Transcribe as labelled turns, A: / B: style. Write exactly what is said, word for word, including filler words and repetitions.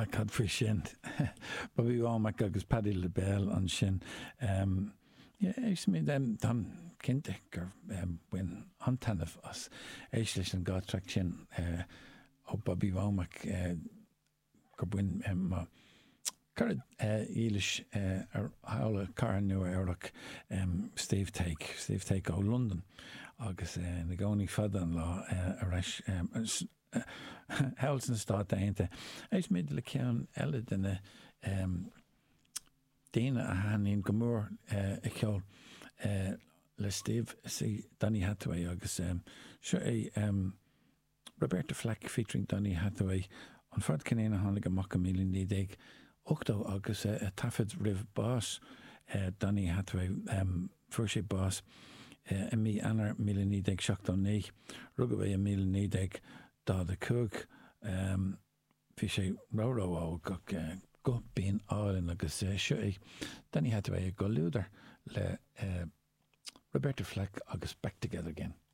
A: a cad frí sin. Ba bhí bhámach agus Paddy LaBelle an sin. Um, yeah, éis mi dem tam cinnte gur um, buin antanamh as éis leis an gátracht sin uh, ó ba bhí bhámach uh, gur buin um, ma Carad uh, Eilish uh, ar hála car nua éireach um, Steve Take, Steve Take ó London agus uh, na gcónaí fada an lá uh, ar eis um, uh, heils na stát aonta. Eis méid le ceann eile duna um, daine a haíonn go mór uh, i ceol uh, le Steve sí Donny Hathaway agus um, seo é um, Roberta Flack featuring Donny Hathaway an ford cinnéana tháinig amach go míle nídéag Octo agus uh, a tafid rih bás uh, Donny Hathaway um, fuair sé bás uh, a mí anar míle nídéag seachtó ní rugabh a míle nídéag dá de cúg um, bhí sé róró á go uh, go bíon áilin agus uh, seo é Donny Hathaway go lúdar le uh, Roberta Flack agus Back Together Again.